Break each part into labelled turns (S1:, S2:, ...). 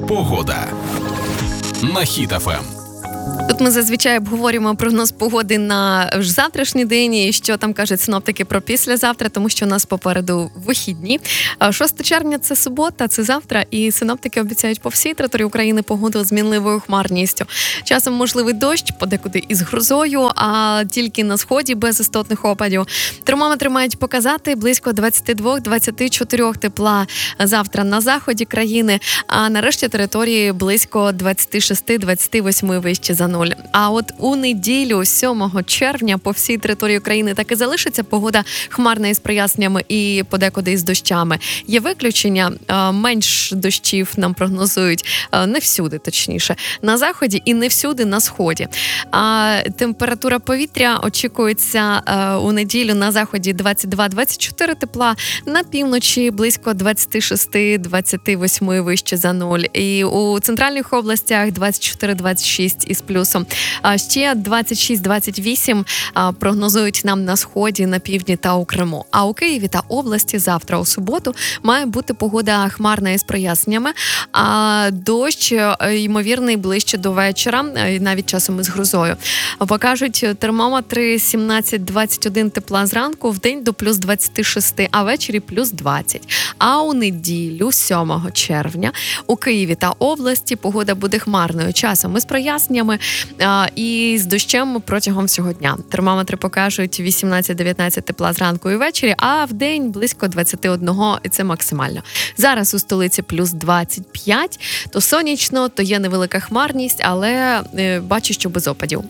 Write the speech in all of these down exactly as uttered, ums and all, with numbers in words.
S1: Погода на Хіт еф ем.
S2: Тут ми зазвичай обговорюємо прогноз погоди на завтрашній день і що там кажуть синоптики про післязавтра, тому що у нас попереду вихідні. шостого червня – це субота, це завтра, і синоптики обіцяють по всій території України погоду з мінливою хмарністю. Часом можливий дощ, подекуди із грозою, а тільки на сході без істотних опадів. Термометри мають показати близько двадцять два - двадцять чотири тепла завтра на заході країни, а на решті території близько двадцять шість - двадцять вісім вище за нуль. А от у неділю, сьомого червня, по всій території України так і залишиться погода хмарна із проясненнями і подекуди із дощами. Є виключення, менш дощів нам прогнозують, не всюди, точніше, на заході і не всюди на сході. А температура повітря очікується у неділю на заході двадцять два - двадцять чотири тепла, на півночі близько двадцять шість - двадцять вісім вище за нуль. І у центральних областях двадцять чотири - двадцять шість із плюсом. А ще двадцять шість - двадцять вісім прогнозують нам на сході, на півдні та у Криму. А у Києві та області завтра у суботу має бути погода хмарна із проясненнями, а дощ ймовірний ближче до вечора, навіть часом із грозою. Покажуть термометри сімнадцять - двадцять один тепла зранку, вдень до плюс двадцять шість, а ввечері плюс двадцять. А у неділю, сьомого червня, у Києві та області погода буде хмарною, часом із проясненнями і з дощем протягом всього дня. Термометри покажуть вісімнадцять - дев'ятнадцять тепла зранку і ввечері, а в день близько двадцять один, і це максимально. Зараз у столиці плюс двадцять п'ять, то сонячно, то є невелика хмарність, але е, бачу, що без опадів.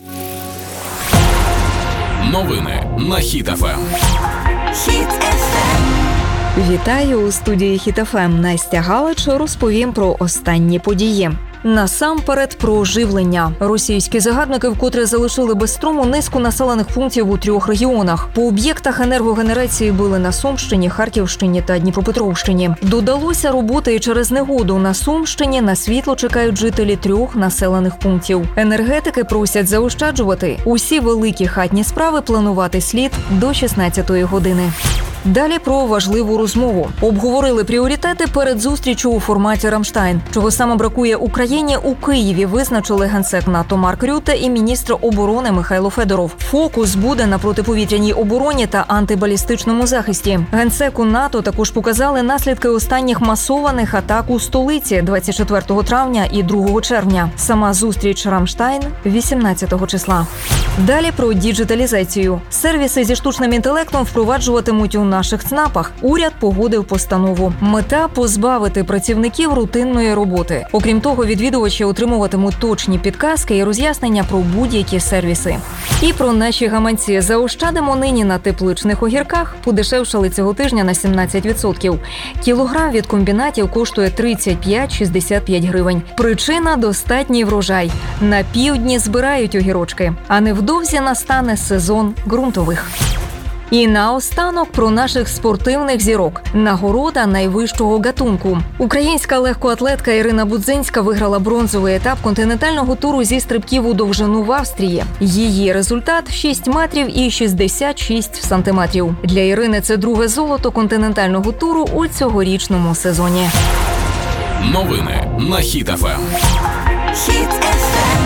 S1: Новини на Хіт еф ем.
S3: Хіт еф ем.
S4: Вітаю у студії Хіт еф ем. Настя Галич розповім про останні події. Насамперед про оживлення. Російські загарбники вкотре залишили без струму низку населених пунктів у трьох регіонах. По об'єктах енергогенерації били на Сумщині, Харківщині та Дніпропетровщині. Додалося роботи і через негоду. На Сумщині на світло чекають жителі трьох населених пунктів. Енергетики просять заощаджувати. Усі великі хатні справи планувати слід до шістнадцятої години. Далі про важливу розмову. Обговорили пріоритети перед зустрічю у форматі «Рамштайн». Чого саме бракує Україні, у Києві визначили генсек НАТО Марк Рютте і міністр оборони Михайло Федоров. Фокус буде на протиповітряній обороні та антибалістичному захисті. Генсеку НАТО також показали наслідки останніх масованих атак у столиці двадцять четвертого травня і другого червня. Сама зустріч «Рамштайн» вісімнадцятого числа. Далі про діджиталізацію. Сервіси зі штучним інтелектом впроваджуватимуть у наших ЦНАПах. Уряд погодив постанову. Мета – позбавити працівників рутинної роботи. Окрім того, відвідувачі отримуватимуть точні підказки і роз'яснення про будь-які сервіси. І про наші гаманці. Заощадимо нині на тепличних огірках. Подешевшали цього тижня на сімнадцять відсотків. Кілограм від комбінатів коштує тридцять п'ять - шістдесят п'ять гривень. Причина – достатній врожай. На півдні збирають огірочки, а невдовзі настане сезон ґрунтових. І наостанок про наших спортивних зірок. Нагорода найвищого гатунку. Українська легкоатлетка Ірина Будзинська виграла бронзовий етап континентального туру зі стрибків у довжину в Австрії. Її результат – шість метрів і шістдесят шість сантиметрів. Для Ірини це друге золото континентального туру у цьогорічному сезоні.
S1: Новини на Хіт еф ем.
S3: Хіт еф ем.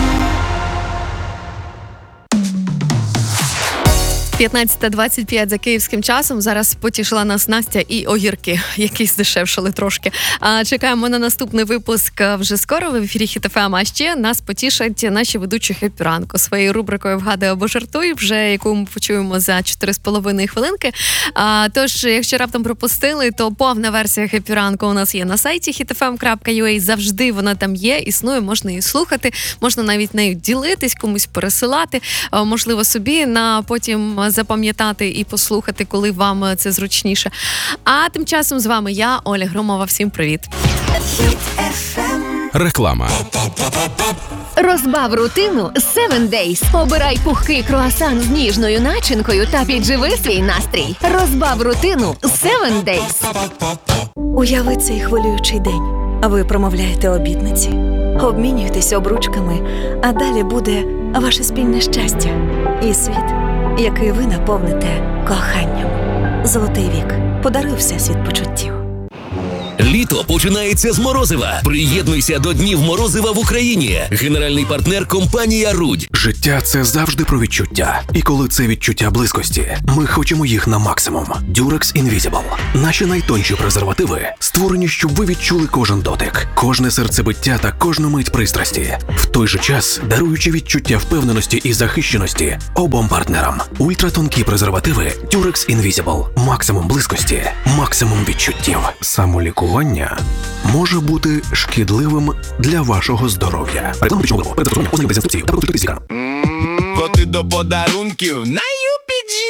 S2: п'ятнадцята двадцять п'ять за київським часом. Зараз потішила нас Настя і огірки, які здешевшали трошки. А, чекаємо на наступний випуск вже скоро в ефірі Хіт еф ем. А ще нас потішать наші ведучі «Хеппі ранку» своєю рубрикою «Вгадай або жартуй», вже яку ми почуємо за чотири з половиною хвилинки. А, тож, якщо раптом пропустили, то повна версія «Хеппі ранку» у нас є на сайті хіт еф ем крапка ю а. Завжди вона там є, існує, можна її слухати, можна навіть нею ділитись, комусь пересилати, а, можливо, собі на потім запам'ятати і послухати, коли вам це зручніше. А тим часом з вами я, Оля Громова. Всім привіт.
S3: Хіт еф ем.
S1: Реклама.
S5: Розбав рутину севен дейз. Обирай пухкий круасан з ніжною начинкою та підживи свій настрій. Розбав рутину севен дейз.
S6: Уяви цей хвилюючий день. Ви промовляєте обітниці, обмінюєтесь обручками, а далі буде ваше спільне щастя і світ, який ви наповните коханням. Золотий вік. Подаруй всесвіт почуттів.
S7: Літо починається з морозива. Приєднуйся до Днів морозива в Україні. Генеральний партнер – компанія «Рудь».
S8: Життя – це завжди про відчуття. І коли це відчуття близькості, ми хочемо їх на максимум. Durex Invisible. Наші найтонші презервативи створені, щоб ви відчули кожен дотик, кожне серцебиття та кожну мить пристрасті. В той же час, даруючи відчуття впевненості і захищеності обом партнерам. Ультратонкі презервативи Durex Invisible. Максимум близькості, максимум відчуттів. Самолікування може бути шкідливим для вашого здоров'я. Реклама пічного перед застосуванням ознайомтесь з інструкцією та консультуйтесь з лікарем.
S9: Бо ти до подарунків най